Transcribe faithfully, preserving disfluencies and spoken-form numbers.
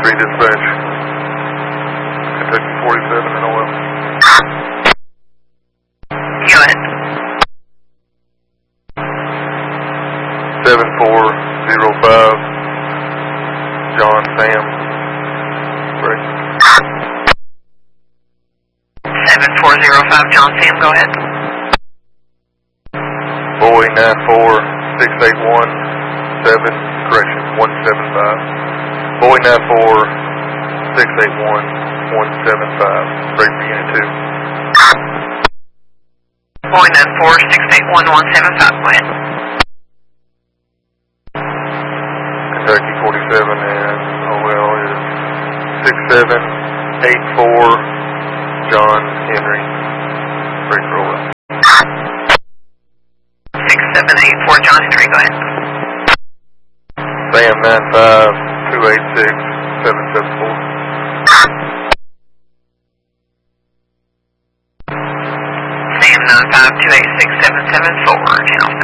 three dispatch. Kentucky forty-seven and O L. Go ahead. seven four zero five, John Sam. Break. seven four zero five, John Sam, go ahead. Boy nine four six eight one seven, correction, one seven five. Boy nine four six eight one one seven five, break for unit two. Boy nine four six eight one one seven five, go ahead. Kentucky forty-seven and O L is six seven eight four, John Henry, break for O L. six seven eight four, John Henry, go ahead. Sam nine five two eight six seven seven four. Sam nine five two eight six seven seven four, channel